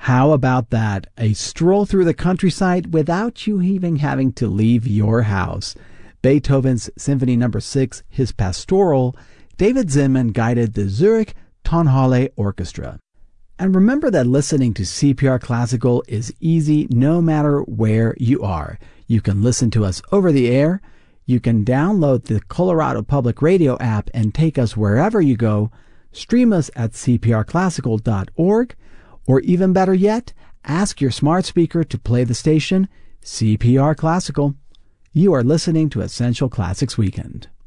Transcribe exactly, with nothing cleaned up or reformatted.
How about that? A stroll through the countryside without you even having to leave your house. Beethoven's Symphony Number six, his Pastoral, David Zinman guided the Zurich Tonhalle Orchestra. And remember that listening to C P R Classical is easy no matter where you are. You can listen to us over the air. You can download the Colorado Public Radio app and take us wherever you go. Stream us at c p r classical dot org. Or even better yet, ask your smart speaker to play the station C P R Classical. You are listening to Essential Classics Weekend.